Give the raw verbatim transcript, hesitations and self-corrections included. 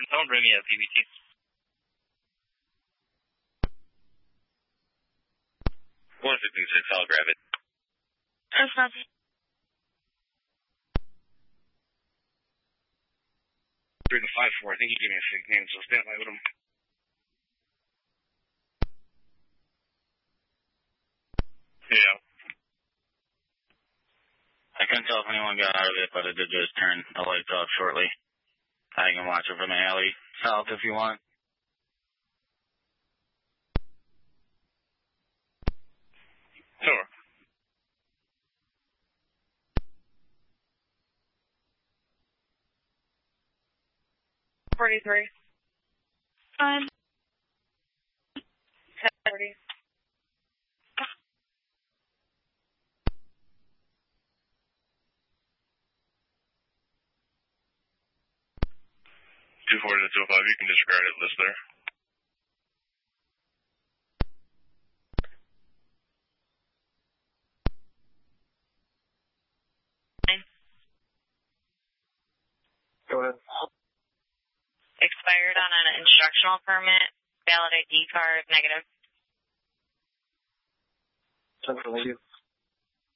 Don't bring me a P B T. one fifty-six, I'll grab it. That's nothing. three to five four, I think he gave me a fake name, so stand by with him. Yeah. I couldn't tell if anyone got out of it, but it did just turn the lights off shortly. I can watch it from the alley south if you want. Sure. forty-three. Fine. forty. two forty to two oh five, you can disregard it, list there. Go ahead. Expired on an instructional permit, valid I D card, negative. ten for you.